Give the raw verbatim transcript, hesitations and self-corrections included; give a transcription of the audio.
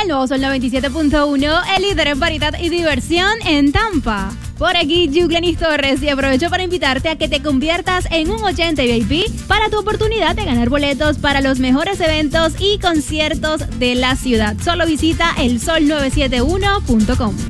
el nuevo Sol noventa y siete punto uno, el líder en variedad y diversión en Tampa. Por aquí, Yuglenis Torres, y aprovecho para invitarte a que te conviertas en un oyente V I P para tu oportunidad de ganar boletos para los mejores eventos y conciertos de la ciudad. Solo visita el sol novecientos setenta y uno punto com.